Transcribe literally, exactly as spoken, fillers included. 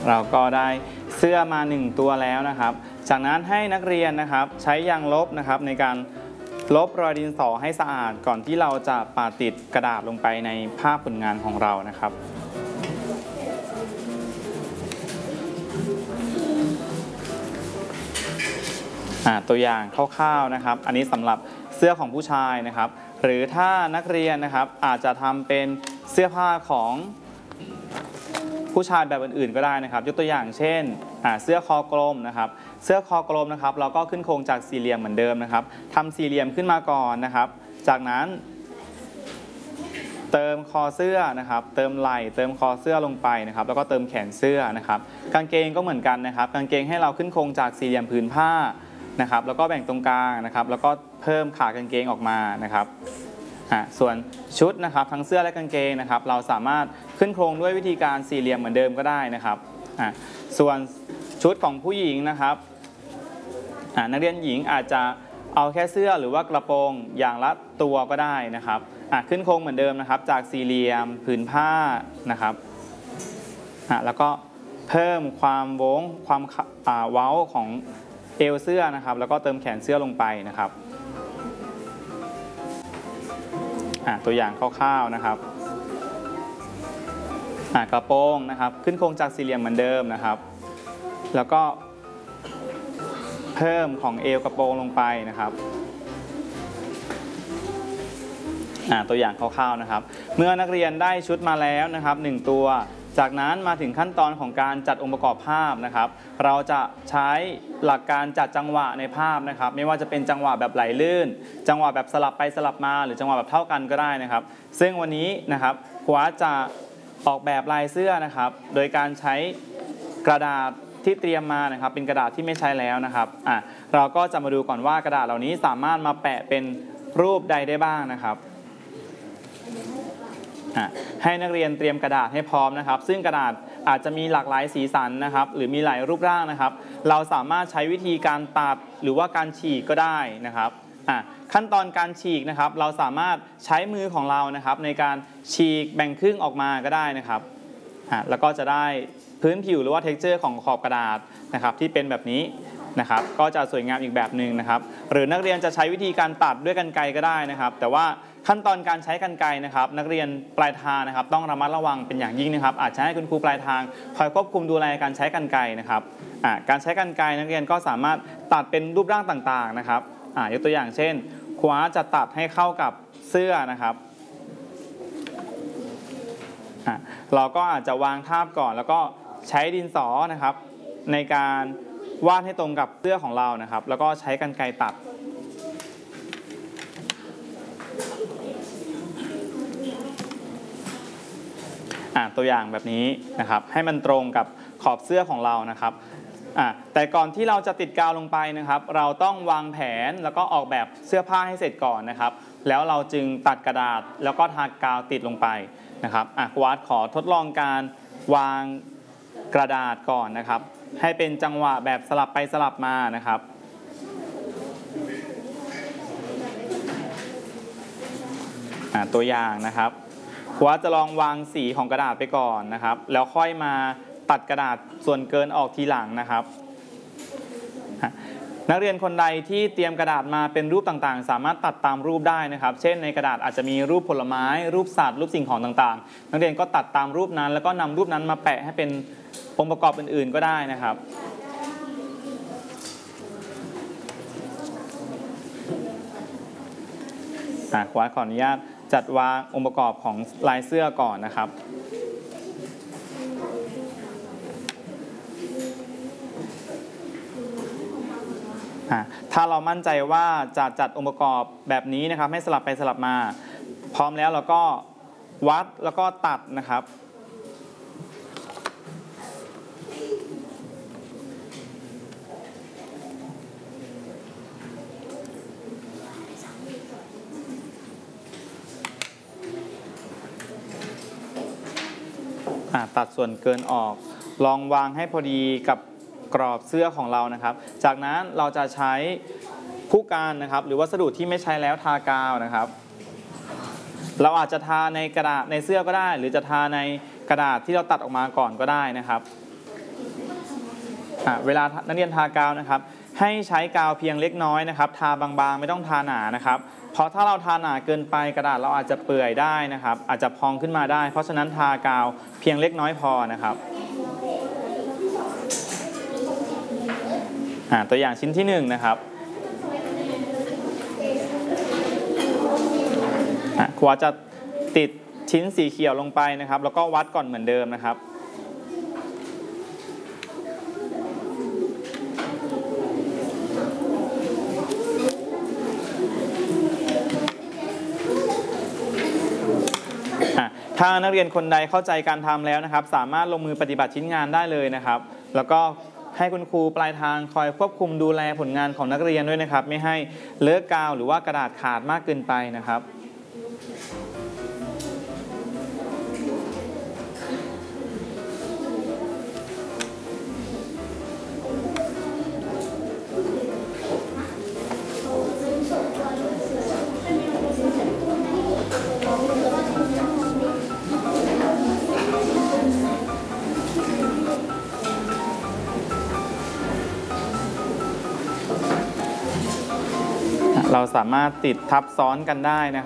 เราก็ได้เสื้อมาหนึ่งตัวแล้วนะครับจากนั้นให้นักเรียนนะครับใช้ยางลบนะครับในการลบรอยดินสอให้สะอาดก่อนที่เราจะปาติดกระดาษลงไปในภาพผลงานของเรานะครับตัวอย่างคร่าวๆนะครับอันนี้สำหรับเสื้อของผู้ชายนะครับหรือถ้านักเรียนนะครับอาจจะทำเป็นเสื้อผ้าของผู้ชายแบบอื่นๆก็ได้นะครับยกตัวอย่างเช่นเสื้อคอกลมนะครับเสื้อคอกลมนะครับเราก็ขึ้นโครงจากสี่เหลี่ยมเหมือนเดิมนะครับทำสี่เหลี่ยมขึ้นมาก่อนนะครับจากนั้นเติมคอเสื้อนะครับเติมไหล่เติมคอเสื้อลงไปนะครับแล้วก็เติมแขนเสื้อนะครับกางเกงก็เหมือนกันนะครับกางเกงให้เราขึ้นโครงจากสี่เหลี่ยมผืนผ้านะครับแล้วก็แบ่งตรงกลางนะครับแล้วก็เพิ่มขากางเกงออกมานะครับส่วนชุดนะครับทั้งเสื้อและกางเกงนะครับเราสามารถขึ้นโครงด้วยวิธีการสี่เหลี่ยมเหมือนเดิมก็ได้นะครับส่วนชุดของผู้หญิงนะครับนักเรียนหญิงอาจจะเอาแค่เสื้อหรือว่ากระโปรงอย่างละตัวก็ได้นะครับขึ้นโครงเหมือนเดิมนะครับจากสี่เหลี่ยมผืนผ้านะครับแล้วก็เพิ่มความโว้งความเว้าของเอวเสื้อนะครับแล้วก็เติมแขนเสื้อลงไปนะครับตัวอย่างคร่าวๆนะครับกระโปรงนะครับขึ้นโครงจากสี่เหลี่ยมเหมือนเดิมนะครับแล้วก็เพิ่มของเอวกระโปรงลงไปนะครับตัวอย่างคร่าวๆนะครับเมื่อนักเรียนได้ชุดมาแล้วนะครับหนึ่งตัวจากนั้นมาถึงขั้นตอนของการจัดองค์ประกอบภาพนะครับเราจะใช้หลักการจัดจังหวะในภาพนะครับไม่ว่าจะเป็นจังหวะแบบไหลลื่นจังหวะแบบสลับไปสลับมาหรือจังหวะแบบเท่ากันก็ได้นะครับซึ่งวันนี้นะครับครูอาร์ตจะออกแบบลายเสื้อนะครับโดยการใช้กระดาษที่เตรียมมานะครับเป็นกระดาษที่ไม่ใช้แล้วนะครับอ่ะเราก็จะมาดูก่อนว่ากระดาษเหล่านี้สามารถมาแปะเป็นรูปใดได้บ้างนะครับให้นักเรียนเตรียมกระดาษให้พร้อมนะครับซึ่งกระดาษอาจจะมีหลากหลายสีสันนะครับหรือมีหลายรูปร่างนะครับเราสามารถใช้วิธีการตัดหรือว่าการฉีกก็ได้นะครับขั้นตอนการฉีกนะครับเราสามารถใช้มือของเรานะครับในการฉีกแบ่งครึ่งออกมาก็ได้นะครับแล้วก็จะได้พื้นผิวหรือว่า texture ของขอบกระดาษนะครับที่เป็นแบบนี้นะครับก็จะสวยงามอีกแบบหนึ่งนะครับหรือนักเรียนจะใช้วิธีการตัดด้วยกรรไกรก็ได้นะครับแต่ว่าขั้นตอนการใช้กรรไกรนะครับนักเรียนปลายทางนะครับต้องระมัดระวังเป็นอย่างยิ่งนะครับอาจจะให้คุณครูปลายทางคอยควบคุมดูแลการใช้กรรไกรนะครับการใช้กรรไกรนักเรียนก็สามารถตัดเป็นรูปร่างต่างๆนะครับยกตัวอย่างเช่นครูอาร์ตจะตัดให้เข้ากับเสื้อนะครับเราก็อาจจะวางทาบก่อนแล้วก็ใช้ดินสอนะครับในการวาดให้ตรงกับเสื้อของเรานะครับแล้วก็ใช้กรรไกรตัดตัวอย่างแบบนี้นะครับให้มันตรงกับขอบเสื้อของเรานะครับแต่ก่อนที่เราจะติดกาวลงไปนะครับเราต้องวางแผนแล้วก็ออกแบบเสื้อผ้าให้เสร็จก่อนนะครับแล้วเราจึงตัดกระดาษแล้วก็ทากาวติดลงไปนะครับครูอาร์ตขอทดลองการวางกระดาษก่อนนะครับให้เป็นจังหวะแบบสลับไปสลับมานะครับตัวอย่างนะครับครูอาร์ตจะลองวางสีของกระดาษไปก่อนนะครับแล้วค่อยมาตัดกระดาษส่วนเกินออกทีหลังนะครับนักเรียนคนใดที่เตรียมกระดาษมาเป็นรูปต่างๆสามารถตัดตามรูปได้นะครับเช่นในกระดาษอาจจะมีรูปผลไม้รูปสัตว์รูปสิ่งของต่างๆนักเรียนก็ตัดตามรูปนั้นแล้วก็นำรูปนั้นมาแปะให้เป็นองค์ประกอบอื่นๆก็ได้นะครับครูอาร์ตขออนุญาตจัดวางองค์ประกอบของลายเสื้อก่อนนะครับถ้าเรามั่นใจว่าจะจัดองค์ประกอบแบบนี้นะครับให้สลับไปสลับมาพร้อมแล้วเราก็วัดแล้วก็ตัดนะครับตัดส่วนเกินออกลองวางให้พอดีกับกรอบเสื้อของเรานะครับจากนั้นเราจะใช้ผู้การนะครับหรือวัสดุที่ไม่ใช้แล้วทากาวนะครับเราอาจจะทาในกระดาษในเสื้อก็ได้หรือจะทาในกระดาษที่เราตัดออกมาก่อนก็ได้นะครับอ่ะเวลานักเรียนทากาวนะครับให้ใช้กาวเพียงเล็กน้อยนะครับทาบางๆไม่ต้องทาหนานะครับเพราะถ้าเราทาหนาเกินไปกระดาษเราอาจจะเปื่อยได้นะครับอาจจะพองขึ้นมาได้ เพราะฉะนั้นทากาวเพียงเล็กน้อยพอนะครับอ่ะตัวอย่างชิ้นที่หนึ่งนะครับอ่ะครูจะติดชิ้นสีเขียวลงไปนะครับแล้วก็วัดก่อนเหมือนเดิมนะครับถ้านักเรียนคนใดเข้าใจการทำแล้วนะครับสามารถลงมือปฏิบัติชิ้นงานได้เลยนะครับแล้วก็ให้คุณครูปลายทางคอยควบคุมดูแลผลงานของนักเรียนด้วยนะครับไม่ให้เลอะกาวหรือว่ากระดาษขาดมากเกินไปนะครับเราสามารถติดทับซ้อนกันได้นะครับ